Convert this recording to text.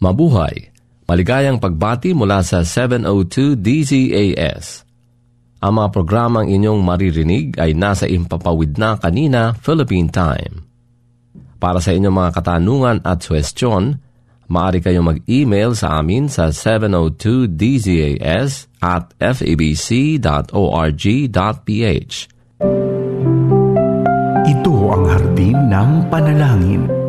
Mabuhay! Maligayang pagbati mula sa 702 DZAS. Ang mga programang inyong maririnig ay nasa Impapawid na kanina, Philippine Time. Para sa inyong mga katanungan at suwestyon, maaari kayong mag-email sa amin sa 702dzas@fabc.org.ph. Ito ang hardin ng panalangin.